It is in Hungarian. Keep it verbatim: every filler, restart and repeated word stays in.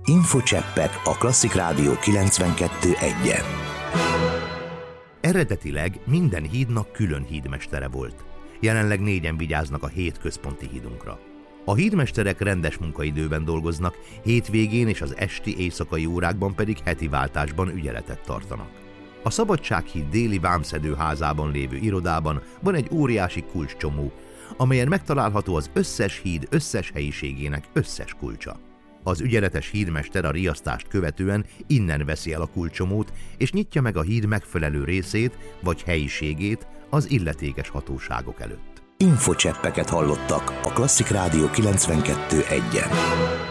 Infocseppek a Klasszik Rádió kilencvenkettő egyen. Eredetileg minden hídnak külön hídmestere volt. Jelenleg négyen vigyáznak a hét központi hídunkra. A hídmesterek rendes munkaidőben dolgoznak, hétvégén és az esti éjszakai órákban pedig heti váltásban ügyeletet tartanak. A Szabadsághíd déli vámszedőházában lévő irodában van egy óriási kulcscsomó, amelyen megtalálható az összes híd összes helyiségének összes kulcsa. Az ügyeletes hídmester a riasztást követően innen veszi el a kulcscsomót, és nyitja meg a híd megfelelő részét vagy helyiségét az illetékes hatóságok előtt. Infocseppeket hallottak a Klasszik Rádió kilencvenkettő egyen.